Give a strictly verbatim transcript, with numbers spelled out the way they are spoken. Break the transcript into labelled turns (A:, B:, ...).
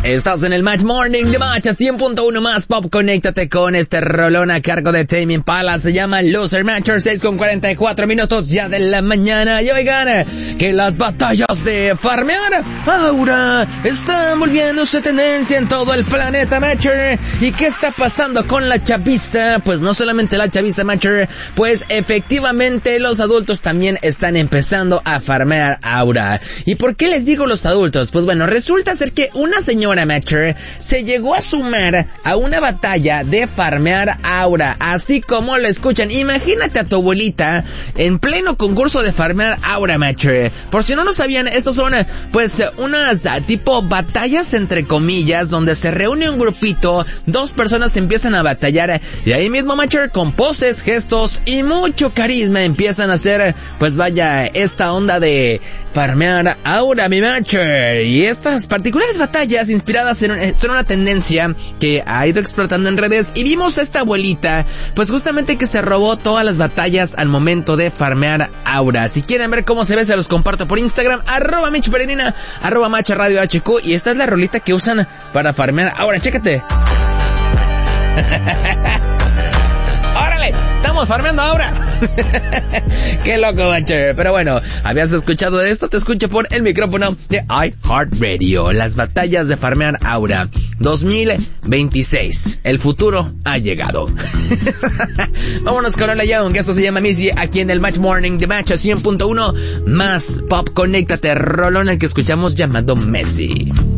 A: Estás en el Match Morning de Match a cien punto uno más pop. Conéctate con este rolón a cargo de Tame Impala. Se llama Loser Matcher. seis con cuarenta y cuatro minutos ya de la mañana. Y oigan, que las batallas de farmear aura están volviéndose tendencia en todo el planeta Matcher. ¿Y qué está pasando con la chaviza? Pues no solamente la chaviza Matcher, pues efectivamente los adultos también están empezando a farmear aura. ¿Y por qué les digo los adultos? Pues bueno, resulta ser que una señora Matcher se llegó a sumar a una batalla de farmear aura, así como lo escuchan. Imagínate a tu abuelita en pleno concurso de farmear aura Matcher. Por si no lo sabían, estos son pues unas tipo batallas entre comillas, donde se reúne un grupito, dos personas empiezan a batallar y ahí mismo Matcher con poses, gestos y mucho carisma empiezan a hacer pues vaya esta onda de farmear aura mi Matcher. Y estas particulares batallas inspiradas en, son una tendencia que ha ido explotando en redes, y vimos a esta abuelita pues justamente que se robó todas las batallas al momento de farmear aura. Si quieren ver cómo se ve, se los comparto por Instagram, arroba Mitch Peregrina, arroba Match Radio H Q, y esta es la rolita que usan para farmear aura, chécate. ¡Órale! ¡Estamos farmeando ahora! ¡Qué loco, Matcher! Pero bueno, ¿habías escuchado de esto? Te escucho por el micrófono de iHeartRadio. Las batallas de farmear aura dos mil veintiséis. El futuro ha llegado. Vámonos con Lola Young, que esto se llama Missy, aquí en el Match Morning de Match a cien punto uno. Más pop, conéctate, rolón el que escuchamos llamado Messi.